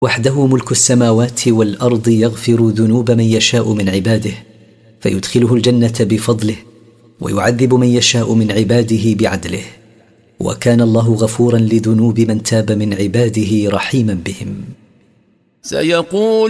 وحده ملك السماوات والأرض، يغفر ذنوب من يشاء من عباده فيدخله الجنة بفضله، ويعذب من يشاء من عباده بعدله. وكان الله غفورا لذنوب من تاب من عباده، رحيما بهم. سيقول